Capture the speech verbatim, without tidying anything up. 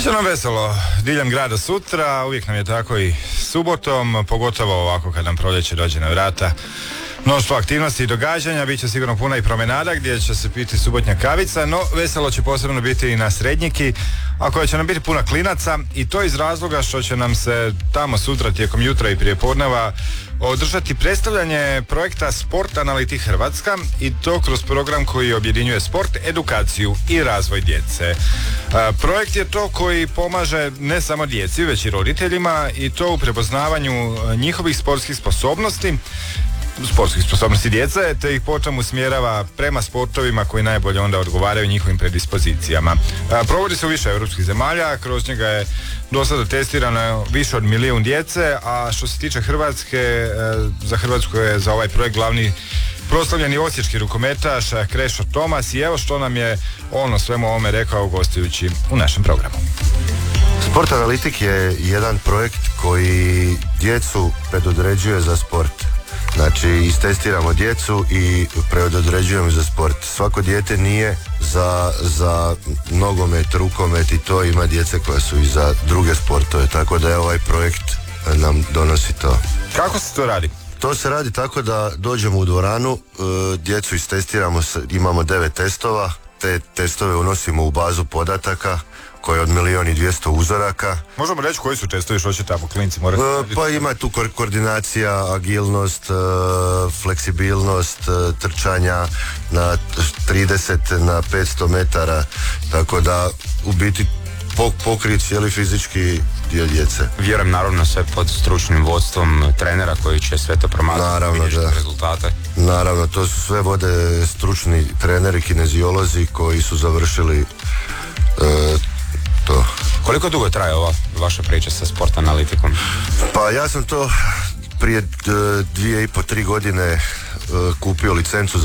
Biće nam veselo diljem grada sutra, uvijek nam je tako i subotom, pogotovo ovako kad nam proljeće dođe na vrata. Mnoštvo aktivnosti i događanja, bit će sigurno puna i promenada gdje će se piti subotnja kavica, no veselo će posebno biti i na Srednjiki, a koja će nam biti puna klinaca, i to iz razloga što će nam se tamo sutra tijekom jutra i prijepodneva održati predstavljanje projekta Sport Analitik Hrvatska, i to kroz program koji objedinjuje sport, edukaciju i razvoj djece. A, projekt je to koji pomaže ne samo djeci, već i roditeljima, i to u prepoznavanju njihovih sportskih sposobnosti, sportskih sposobnosti djece, te ih potom usmjerava prema sportovima koji najbolje onda odgovaraju njihovim predispozicijama. A, provodi se u više europskih zemalja, kroz njega je do sada testirano više od milijun djece, a što se tiče Hrvatske, e, za Hrvatsku je za ovaj projekt glavni proslavljeni osječki rukometaš Krešo Tomas, i evo što nam je on o svemu ovome rekao gostujući u našem programu. Sport Analitik je jedan projekt koji djecu predodređuje za sport. Znači, istestiramo djecu i predodređujemo za sport. Svako dijete nije za, za nogomet, rukomet, i to ima djece koja su i za druge sportove, tako da je ovaj projekt nam donosi to. Kako se to radi? To se radi tako da dođemo u dvoranu, djecu istestiramo, imamo devet testova, te testove unosimo u bazu podataka koja je od milijun i dvjesto uzoraka. Možemo reći koji su testovi, što će tamo klinci morati? E, pa ima tu ko- koordinacija, agilnost, e, fleksibilnost, e, trčanja na trideset, na petsto metara, tako da u biti pok- pokrije cijeli fizički dio djece. Vjerujem naravno sve pod stručnim vodstvom trenera koji će sve to promatrati i vidjeti rezultate. Naravno, to su sve vode stručni treneri, kineziolozi koji su završili e, to. Koliko dugo traje ova vaša priča sa Sport Analitikom? Pa ja sam to prije d- dvije i po tri godine e, kupio licencu za